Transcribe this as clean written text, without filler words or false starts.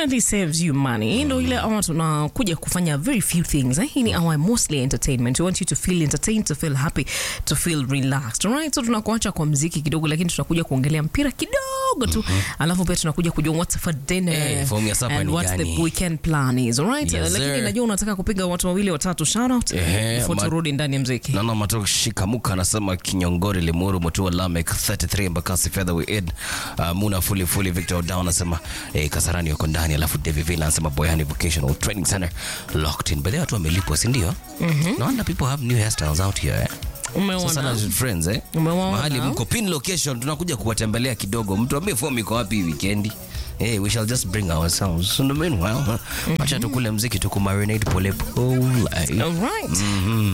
definitely saves you money. Ndio ile ama tunakuja kufanya very few things. Hii ni our mostly entertainment. We want you to feel entertained, to feel happy, to feel relaxed. Alright, so tunakuacha kwa muziki kidogo, lakini tunakuja kuongelea mpira kidogo tu. Alafu pia tunakuja kujua what's for dinner and what the weekend plan is. Alright, lakini najua unataka kupiga watu wawili watatu shout out before turudi ndani ya muziki. Nana matoka shikamuka anasema Kinyongori Limuru Mutua Lamek 33 Mbakasi Featherweight Muna fully Victor Odown anasema Kasarani yuko ndani, alafu David Villa anasema Boyani Vocational Training Center locked in. But watu wamelipwa, si ndio? No wonder people have new hairstyles out here. Umeona friends mahali mko pin location, tunakuja kuwatembelea kidogo. Mtu ambie form iko wapi weekend? We shall just bring ourselves. So in the meanwhile, acha tukule muziki tukumarinate pole pole. All right.